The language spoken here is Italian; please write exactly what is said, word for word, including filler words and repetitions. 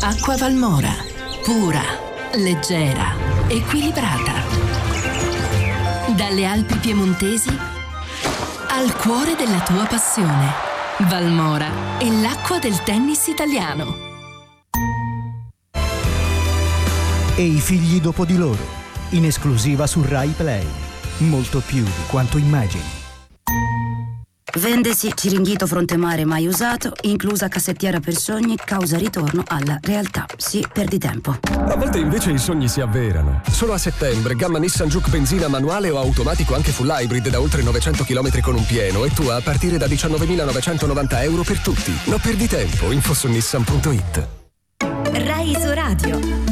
Acqua Valmora. Pura, leggera, equilibrata. Dalle Alpi piemontesi al cuore della tua passione. Valmora è l'acqua del tennis italiano. E i figli dopo di loro, in esclusiva su Rai Play. Molto più di quanto immagini. Vendesi Ciringhito Fronte Mare mai usato, inclusa cassettiera per sogni, causa ritorno alla realtà. Sì, perdi tempo. A volte invece i sogni si avverano. Solo a settembre, gamma Nissan Juke benzina manuale o automatico anche full hybrid da oltre novecento chilometri con un pieno e tua a partire da diciannovemilanovecentonovanta euro per tutti. Non perdi tempo, info su nissan punto it. Rai su Radio.